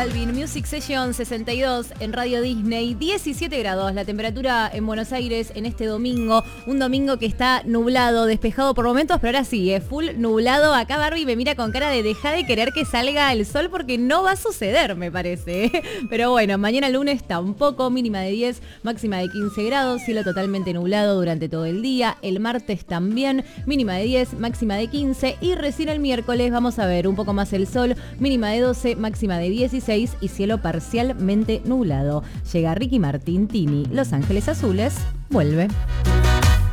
Balvin, Music Session 62 en Radio Disney, 17 grados la temperatura en Buenos Aires en este domingo, un domingo que está nublado, despejado por momentos, pero ahora sí, full nublado. Acá Barbie me mira con cara de deja de querer que salga el sol porque no va a suceder, me parece. Pero bueno, mañana lunes tampoco, mínima de 10, máxima de 15 grados, cielo totalmente nublado durante todo el día. El martes también, mínima de 10, máxima de 15 y recién el miércoles vamos a ver un poco más el sol, mínima de 12, máxima de 16 y cielo parcialmente nublado. Llega Ricky Martin, Tini, Los Ángeles Azules, vuelve.